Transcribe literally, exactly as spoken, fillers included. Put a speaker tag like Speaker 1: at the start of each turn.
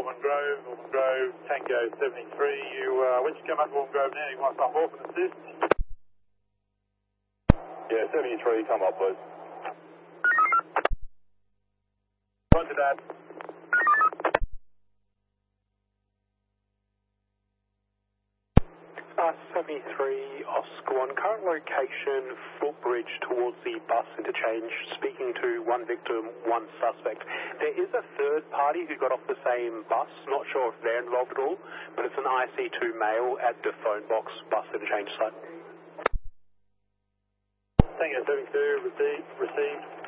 Speaker 1: Almond Grove, Almond Grove, Tango seventy-three. You, uh, when you come up Almond Grove now, you want some help and assist?
Speaker 2: Yeah, seventy-three, come up, please.
Speaker 1: Roger that.
Speaker 3: Uh, seventy-three, Oscar one, current location, footbridge towards the bus interchange, speaking to one victim, one suspect. There is a third party who got off the same bus, not sure if they're involved at all, but it's an I C two male at the phone box bus interchange site.
Speaker 1: Tango seventy-two, received. received.